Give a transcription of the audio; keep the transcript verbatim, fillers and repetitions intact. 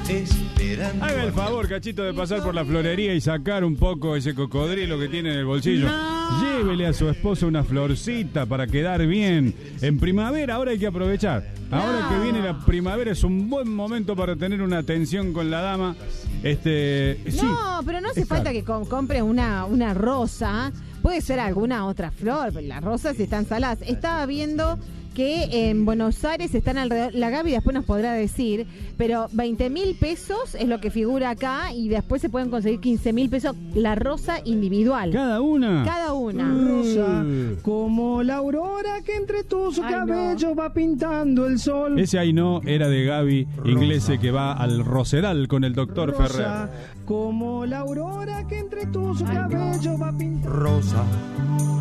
esperando. Haga el favor, Cachito, de pasar por la florería y sacar un poco ese cocodrilo que tiene en el bolsillo. No. Llévele a su esposa una florcita para quedar bien. En primavera ahora hay que aprovechar. Ahora no. que viene la primavera es un buen momento para tener una atención con la dama. Este, no, sí, pero no hace falta que com- compre una, una rosa. Puede ser alguna otra flor, pero las rosas están saladas. Estaba viendo que en Buenos Aires están alrededor, la Gaby después nos podrá decir, pero veinte mil pesos es lo que figura acá y después se pueden conseguir quince mil pesos la rosa individual. ¿Cada una? Cada una. Rosa, como la aurora que entre tus Ay, cabellos no. va pintando el sol. Ese ahí no era de Gaby, inglese que va al Rosedal con el doctor Rosa, Ferrer. Como la aurora que entre tus Ay, cabellos no. va pintando. Rosa.